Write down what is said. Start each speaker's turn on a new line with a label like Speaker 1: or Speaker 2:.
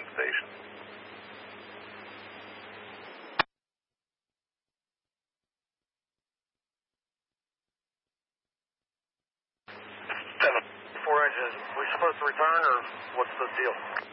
Speaker 1: End station. Four engines. We supposed to return, or what's the deal?